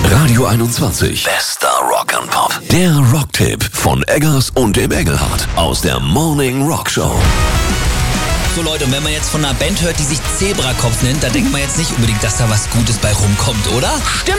Radio 21. Bester Rock'n'Pop. Der Rocktipp von Eggers und dem Engelhardt aus der Morning Rock Show. So Leute, und wenn man jetzt von einer Band hört, die sich Zebrakopf nennt, da denkt man jetzt nicht unbedingt, dass da was Gutes bei rumkommt, oder? Stimmt.